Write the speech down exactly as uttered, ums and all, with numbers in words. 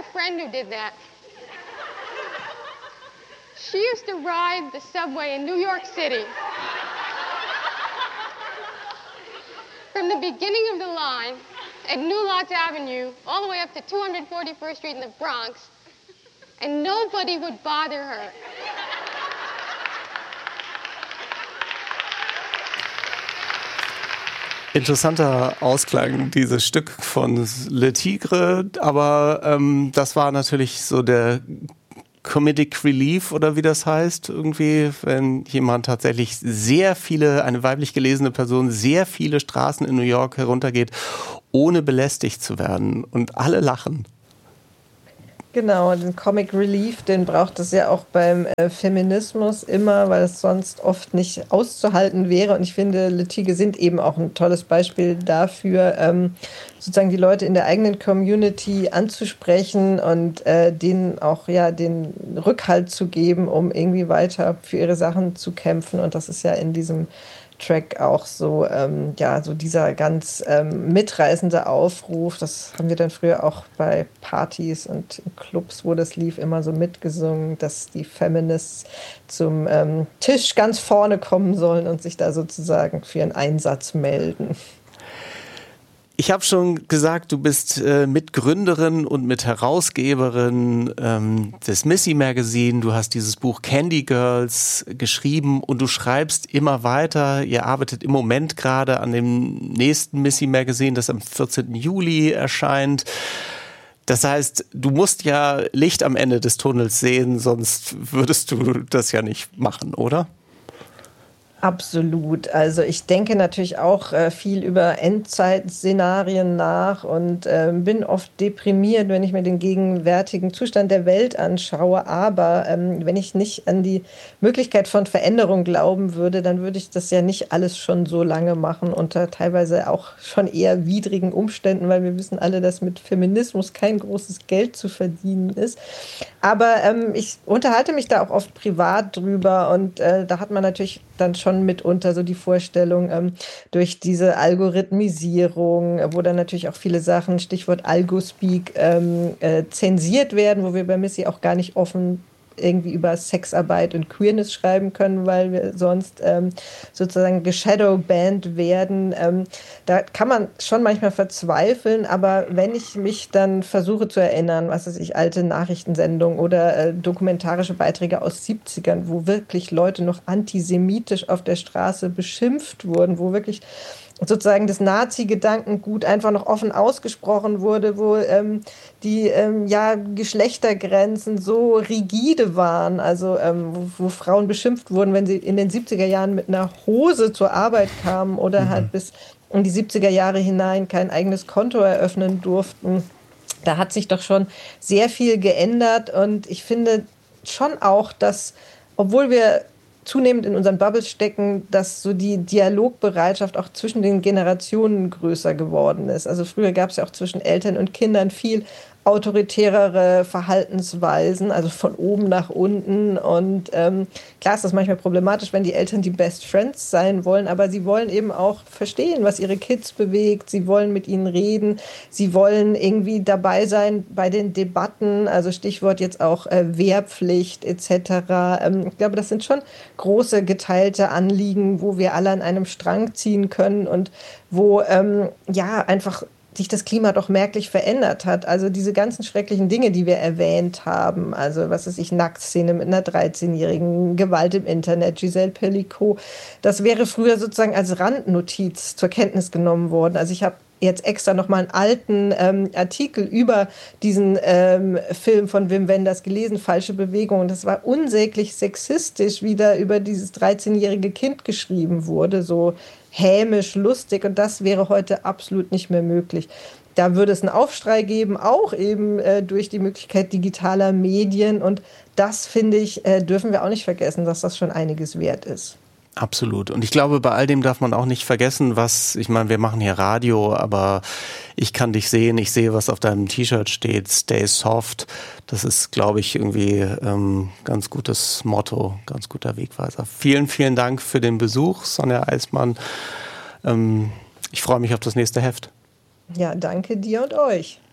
friend who did that. She used to ride the subway in New York City. From the beginning of the line at New Lots Avenue all the way up to two hundred forty-first Street in the Bronx, and nobody would bother her. Interessanter Ausklang, dieses Stück von Le Tigre, aber ähm, das war natürlich so der Comedic Relief oder wie das heißt, irgendwie, wenn jemand tatsächlich sehr viele, eine weiblich gelesene Person, sehr viele Straßen in New York heruntergeht, ohne belästigt zu werden und alle lachen. Genau, den Comic Relief, den braucht es ja auch beim äh, Feminismus immer, weil es sonst oft nicht auszuhalten wäre. Und ich finde, Le Tigre sind eben auch ein tolles Beispiel dafür, ähm, sozusagen die Leute in der eigenen Community anzusprechen und äh, denen auch ja den Rückhalt zu geben, um irgendwie weiter für ihre Sachen zu kämpfen. Und das ist ja in diesem Track auch so, ähm, ja, so dieser ganz ähm, mitreißende Aufruf. Das haben wir dann früher auch bei Partys und in Clubs, wo das lief, immer so mitgesungen, dass die Feminists zum ähm, Tisch ganz vorne kommen sollen und sich da sozusagen für einen Einsatz melden. Ich habe schon gesagt, du bist äh, Mitgründerin und Mitherausgeberin ähm, des Missy Magazine. Du hast dieses Buch Candy Girls geschrieben und du schreibst immer weiter. Ihr arbeitet im Moment gerade an dem nächsten Missy Magazine, das am vierzehnten Juli erscheint. Das heißt, du musst ja Licht am Ende des Tunnels sehen, sonst würdest du das ja nicht machen, oder? Absolut. Also ich denke natürlich auch äh, viel über Endzeitszenarien nach und äh, bin oft deprimiert, wenn ich mir den gegenwärtigen Zustand der Welt anschaue. Aber ähm, wenn ich nicht an die Möglichkeit von Veränderung glauben würde, dann würde ich das ja nicht alles schon so lange machen, unter teilweise auch schon eher widrigen Umständen, weil wir wissen alle, dass mit Feminismus kein großes Geld zu verdienen ist. Aber ähm, ich unterhalte mich da auch oft privat drüber und äh, da hat man natürlich dann schon mitunter so die Vorstellung, ähm, durch diese Algorithmisierung, wo dann natürlich auch viele Sachen, Stichwort Algospeak, ähm, äh, zensiert werden, wo wir bei Missy auch gar nicht offen irgendwie über Sexarbeit und Queerness schreiben können, weil wir sonst ähm, sozusagen geshadowbanned werden. Ähm, da kann man schon manchmal verzweifeln, aber wenn ich mich dann versuche zu erinnern, was weiß ich, alte Nachrichtensendungen oder äh, dokumentarische Beiträge aus siebzigern, wo wirklich Leute noch antisemitisch auf der Straße beschimpft wurden, wo wirklich sozusagen das Nazi-Gedankengut einfach noch offen ausgesprochen wurde, wo ähm, die ähm, ja, Geschlechtergrenzen so rigide waren, also ähm, wo, wo Frauen beschimpft wurden, wenn sie in den siebziger Jahren mit einer Hose zur Arbeit kamen oder mhm. halt bis in die siebziger Jahre hinein kein eigenes Konto eröffnen durften. Da hat sich doch schon sehr viel geändert und ich finde schon auch, dass, obwohl wir zunehmend in unseren Bubbles stecken, dass so die Dialogbereitschaft auch zwischen den Generationen größer geworden ist. Also früher gab es ja auch zwischen Eltern und Kindern viel autoritärere Verhaltensweisen, also von oben nach unten. Und ähm, klar ist das manchmal problematisch, wenn die Eltern die Best Friends sein wollen, aber sie wollen eben auch verstehen, was ihre Kids bewegt. Sie wollen mit ihnen reden. Sie wollen irgendwie dabei sein bei den Debatten, also Stichwort jetzt auch äh, Wehrpflicht et cetera. Ähm, ich glaube, das sind schon große geteilte Anliegen, wo wir alle an einem Strang ziehen können und wo ähm, ja einfach sich das Klima doch merklich verändert hat. Also diese ganzen schrecklichen Dinge, die wir erwähnt haben, also was weiß ich, Nacktszene mit einer dreizehnjährigen, Gewalt im Internet, Giselle Pelicot, das wäre früher sozusagen als Randnotiz zur Kenntnis genommen worden. Also ich habe jetzt extra nochmal einen alten ähm, Artikel über diesen ähm, Film von Wim Wenders gelesen, Falsche Bewegung. Und das war unsäglich sexistisch, wie da über dieses dreizehnjährige Kind geschrieben wurde, so hämisch, lustig. Und das wäre heute absolut nicht mehr möglich. Da würde es einen Aufschrei geben, auch eben äh, durch die Möglichkeit digitaler Medien. Und das, finde ich, äh, dürfen wir auch nicht vergessen, dass das schon einiges wert ist. Absolut. Und ich glaube, bei all dem darf man auch nicht vergessen, was, ich meine, wir machen hier Radio, aber ich kann dich sehen, ich sehe, was auf deinem T-Shirt steht, Stay Soft. Das ist, glaube ich, irgendwie ähm, ganz gutes Motto, ganz guter Wegweiser. Vielen, vielen Dank für den Besuch, Sonja Eismann. Ähm, ich freue mich auf das nächste Heft. Ja, danke dir und euch.